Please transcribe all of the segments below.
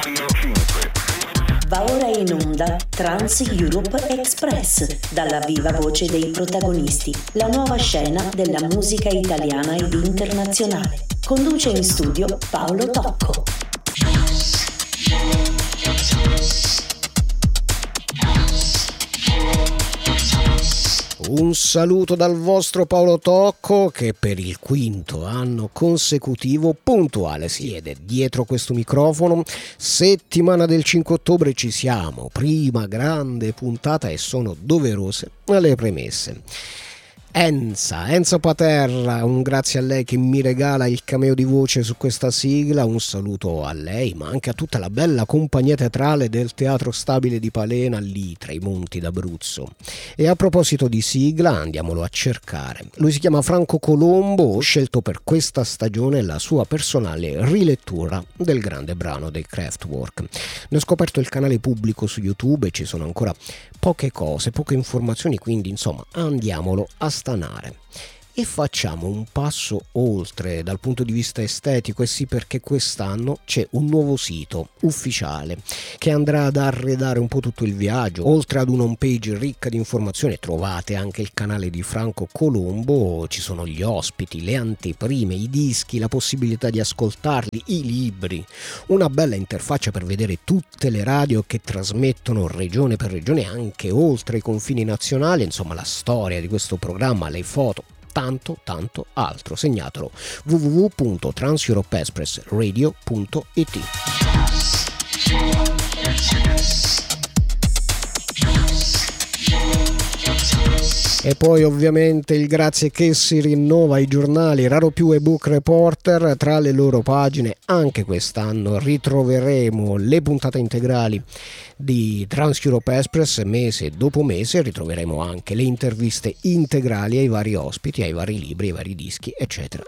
Va ora in onda Trans Europe Express, dalla viva voce dei protagonisti, la nuova scena della musica italiana ed internazionale. Conduce in studio Paolo Tocco. Un saluto dal vostro Paolo Tocco, che per il quinto anno consecutivo puntuale siede dietro questo microfono. Settimana del 5 ottobre ci siamo, prima grande puntata e sono doverose le premesse. Enza Paterra, un grazie a lei che mi regala il cameo di voce su questa sigla, un saluto a lei ma anche a tutta la bella compagnia teatrale del Teatro Stabile di Palena, lì tra i monti d'Abruzzo. E a proposito di sigla, andiamolo a cercare. Lui si chiama Franco Colombo, ho scelto per questa stagione la sua personale rilettura del grande brano dei Kraftwerk. Ne ho scoperto il canale pubblico su YouTube e ci sono ancora poche cose, poche informazioni, quindi insomma andiamolo a stanare. E facciamo un passo oltre dal punto di vista estetico, e sì, perché quest'anno c'è un nuovo sito ufficiale che andrà ad arredare un po' tutto il viaggio. Oltre ad una home page ricca di informazioni trovate anche il canale di Franco Colombo, ci sono gli ospiti, le anteprime, i dischi, la possibilità di ascoltarli, i libri, una bella interfaccia per vedere tutte le radio che trasmettono regione per regione anche oltre i confini nazionali, insomma la storia di questo programma, le foto, tanto altro. Segnatelo: www.transeuropeexpressradio.it. E poi ovviamente il grazie che si rinnova ai giornali Raro Più e Book Reporter. Tra le loro pagine anche quest'anno ritroveremo le puntate integrali di Trans Europe Express mese dopo mese, ritroveremo anche le interviste integrali ai vari ospiti, ai vari libri, ai vari dischi, eccetera.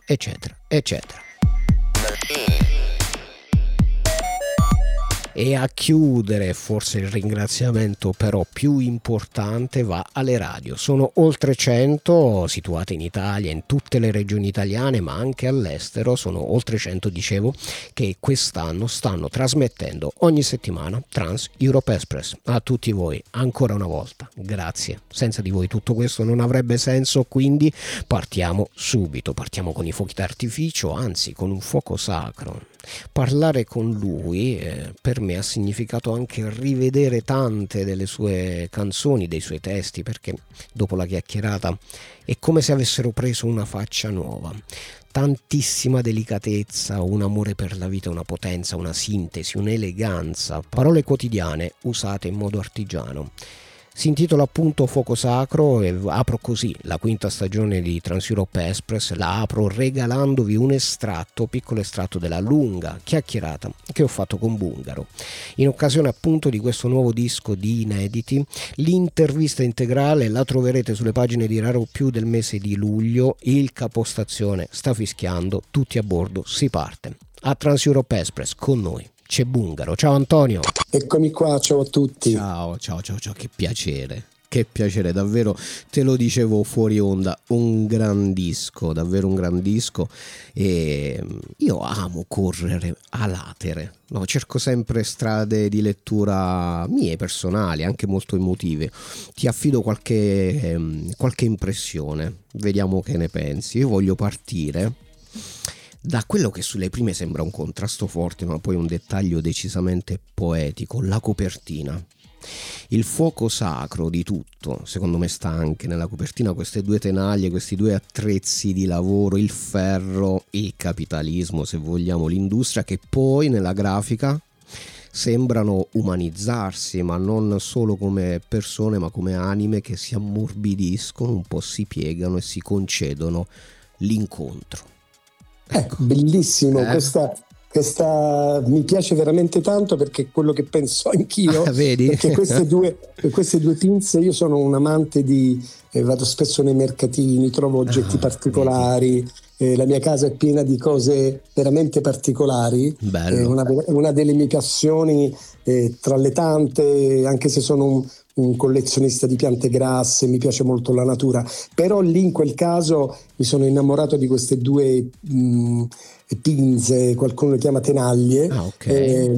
E a chiudere, forse il ringraziamento però più importante va alle radio. Sono oltre 100 situate in Italia, in tutte le regioni italiane, ma anche all'estero. Sono oltre 100, dicevo, che quest'anno stanno trasmettendo ogni settimana Trans Europe Express. A tutti voi, ancora una volta, grazie. Senza di voi tutto questo non avrebbe senso, quindi partiamo subito. Partiamo con i fuochi d'artificio, anzi con un fuoco sacro. Parlare con lui per me ha significato anche rivedere tante delle sue canzoni, dei suoi testi, perché dopo la chiacchierata è come se avessero preso una faccia nuova. Tantissima delicatezza, un amore per la vita, una potenza, una sintesi, un'eleganza, parole quotidiane usate in modo artigiano. Si intitola appunto Fuoco Sacro e apro così la quinta stagione di Trans Europe Express. La apro regalandovi un piccolo estratto della lunga chiacchierata che ho fatto con Bungaro in occasione appunto di questo nuovo disco di inediti. L'intervista integrale la troverete sulle pagine di Raro Più del mese di luglio. Il capostazione sta fischiando, tutti a bordo, si parte. A Trans Europe Express con noi c'è Bungaro. Ciao Antonio. Eccomi qua, ciao a tutti. Ciao, che piacere, davvero, te lo dicevo fuori onda, un gran disco, davvero un gran disco. E io amo correre a latere, no? Cerco sempre strade di lettura mie personali, anche molto emotive. Ti affido qualche impressione, vediamo che ne pensi. Io voglio partire da quello che sulle prime sembra un contrasto forte, ma poi un dettaglio decisamente poetico: la copertina. Il fuoco sacro di tutto, secondo me, sta anche nella copertina. Queste due tenaglie, questi due attrezzi di lavoro, il ferro, il capitalismo, se vogliamo, l'industria, che poi nella grafica sembrano umanizzarsi, ma non solo come persone, ma come anime che si ammorbidiscono, un po' si piegano e si concedono l'incontro. Ecco. Bellissimo, questa mi piace veramente tanto, perché è quello che penso anch'io. Vedi? Perché queste due pinze, io sono un amante vado spesso nei mercatini, trovo oggetti particolari, la mia casa è piena di cose veramente particolari. Una delle mie passioni, tra le tante, anche se sono un collezionista di piante grasse, mi piace molto la natura, però lì in quel caso mi sono innamorato di queste due pinze, qualcuno le chiama tenaglie,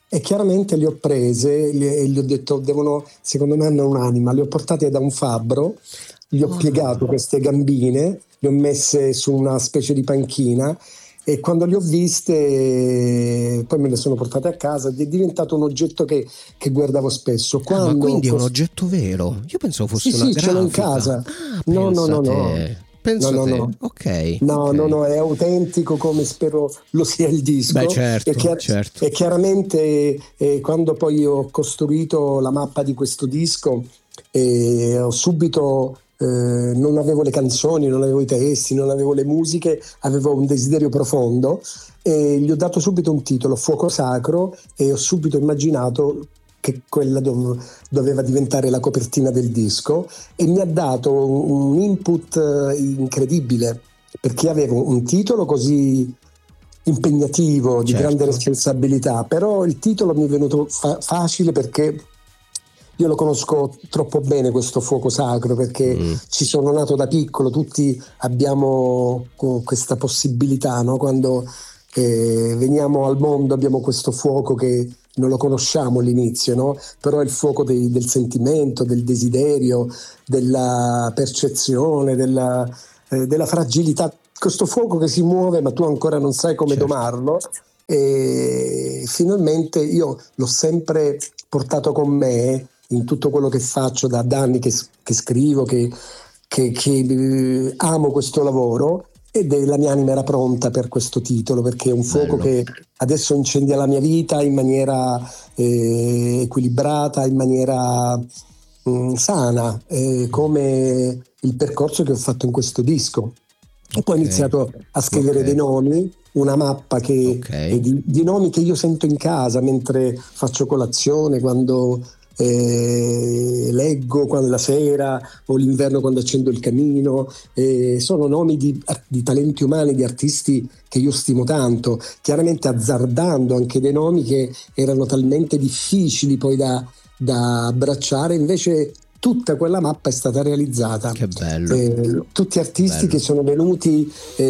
E chiaramente le ho prese e gli ho detto, secondo me hanno un'anima, le ho portate da un fabbro, gli ho piegato queste gambine, le ho messe su una specie di panchina e quando le ho viste poi me le sono portate a casa ed è diventato un oggetto che guardavo spesso. Ma quindi è un oggetto vero? Io pensavo fosse una grafica. Sì, ce l'ho in casa. No. No. Ok. No, è autentico come spero lo sia il disco. Beh, certo. E chiaramente quando poi ho costruito la mappa di questo disco ho subito non avevo le canzoni, non avevo i testi, non avevo le musiche, avevo un desiderio profondo e gli ho dato subito un titolo, Fuoco Sacro, e ho subito immaginato che quella doveva diventare la copertina del disco e mi ha dato un input incredibile, perché avevo un titolo così impegnativo, di grande responsabilità, però il titolo mi è venuto facile perché io lo conosco troppo bene questo fuoco sacro, perché ci sono nato da piccolo, tutti abbiamo questa possibilità, no? Quando veniamo al mondo abbiamo questo fuoco che non lo conosciamo all'inizio, no? Però è il fuoco del sentimento, del desiderio, della percezione, della fragilità, questo fuoco che si muove ma tu ancora non sai come domarlo, e finalmente io l'ho sempre portato con me in tutto quello che faccio da anni che scrivo, che amo questo lavoro, ed la mia anima era pronta per questo titolo, perché è un fuoco che adesso incendia la mia vita in maniera equilibrata, in maniera sana, come il percorso che ho fatto in questo disco. E poi ho iniziato a scrivere dei nomi, una mappa di nomi che io sento in casa mentre faccio colazione, quando leggo, quando la sera o l'inverno quando accendo il camino. Sono nomi di talenti umani, di artisti che io stimo tanto, chiaramente azzardando anche dei nomi che erano talmente difficili poi da abbracciare, invece tutta quella mappa è stata realizzata. Che bello. Tutti artisti che sono venuti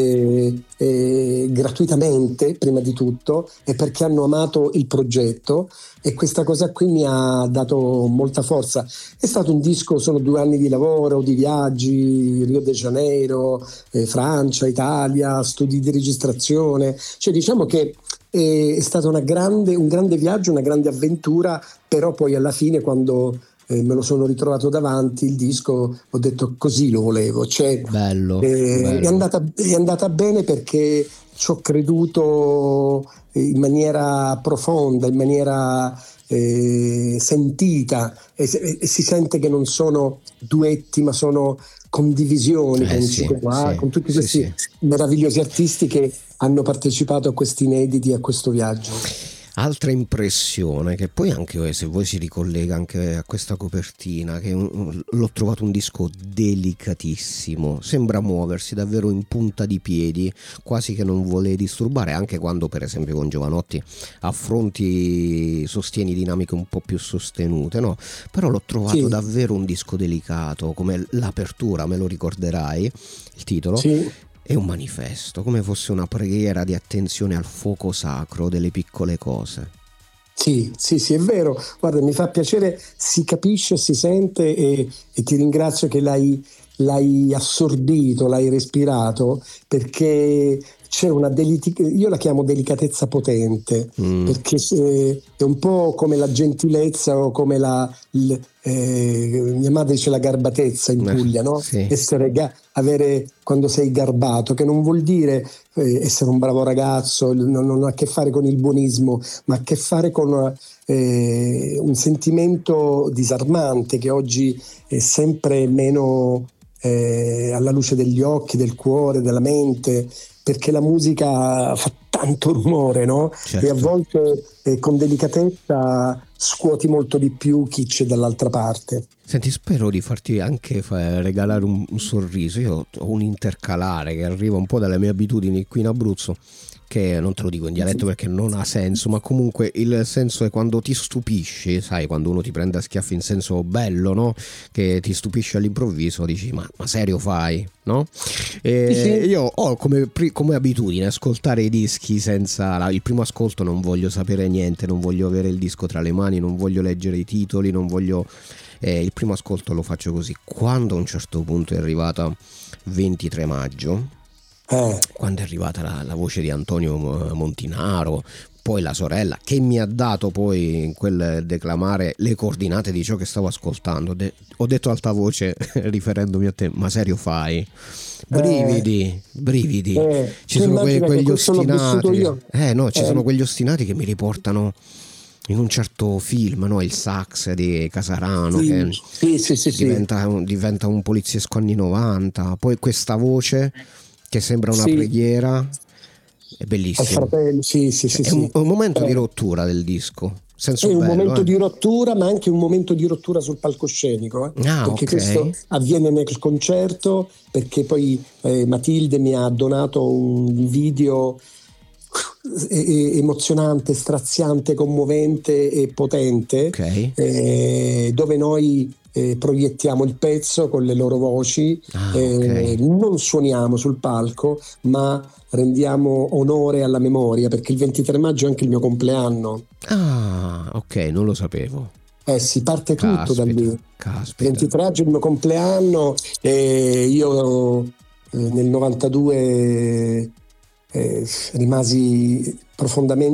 gratuitamente, prima di tutto, e perché hanno amato il progetto, e questa cosa qui mi ha dato molta forza. È stato un disco, sono 2 anni di lavoro, di viaggi, Rio de Janeiro, Francia, Italia, studi di registrazione, cioè diciamo che è stato un grande viaggio, una grande avventura, però poi alla fine quando me lo sono ritrovato davanti il disco, ho detto così lo volevo, cioè, bello. È andata bene perché ci ho creduto in maniera profonda, in maniera sentita, e si sente che non sono duetti ma sono condivisioni con tutti questi meravigliosi artisti che hanno partecipato a questi inediti, a questo viaggio. Altra impressione, che poi anche se voi si ricollega anche a questa copertina, che l'ho trovato un disco delicatissimo, sembra muoversi davvero in punta di piedi, quasi che non vuole disturbare, anche quando per esempio con Jovanotti sostieni dinamiche un po' più sostenute, no? Però l'ho trovato davvero un disco delicato, come l'apertura, me lo ricorderai, il titolo? Sì. È un manifesto, come fosse una preghiera di attenzione al fuoco sacro delle piccole cose. Sì, è vero. Guarda, mi fa piacere, si capisce, si sente, e ti ringrazio che l'hai assorbito, l'hai respirato, perché c'è io la chiamo delicatezza potente, perché è un po' come la gentilezza o come mia madre dice la garbatezza in Puglia, no? Sì. Avere quando sei garbato, che non vuol dire essere un bravo ragazzo, non ha a che fare con il buonismo, ma ha a che fare con un sentimento disarmante che oggi è sempre meno alla luce degli occhi, del cuore, della mente, perché la musica fa tanto rumore, no? Certo. E a volte con delicatezza scuoti molto di più chi c'è dall'altra parte. Senti, spero di farti anche regalare un sorriso. Io ho un intercalare che arriva un po' dalle mie abitudini qui in Abruzzo, che non te lo dico in dialetto perché non ha senso, ma comunque il senso è quando ti stupisci, sai, quando uno ti prende a schiaffi in senso bello, no? Che ti stupisce all'improvviso, dici ma serio fai, no? Io ho come abitudine ascoltare i dischi senza il primo ascolto non voglio sapere niente, non voglio avere il disco tra le mani, non voglio leggere i titoli, non voglio... il primo ascolto lo faccio così. Quando a un certo punto è arrivata 23 maggio, quando è arrivata la voce di Antonio Montinaro, poi la sorella che mi ha dato poi in quel declamare le coordinate di ciò che stavo ascoltando, ho detto alta voce riferendomi a te: ma serio fai? Brividi. Ci sono quegli ostinati. Ci sono quegli ostinati che mi riportano in un certo film, no? Il Sax di Casarano, diventa un poliziesco anni 90, poi questa voce che sembra una preghiera, è bellissimo. È un momento di rottura del disco. È un momento di rottura, ma anche un momento di rottura sul palcoscenico, perché questo avviene nel concerto, perché poi Matilde mi ha donato un video emozionante, straziante, commovente e potente, dove noi proiettiamo il pezzo con le loro voci, non suoniamo sul palco, ma rendiamo onore alla memoria, perché il 23 maggio è anche il mio compleanno. Non lo sapevo. Si parte tutto da lì. Il 23 maggio è il mio compleanno, e io nel 92 rimasi profondamente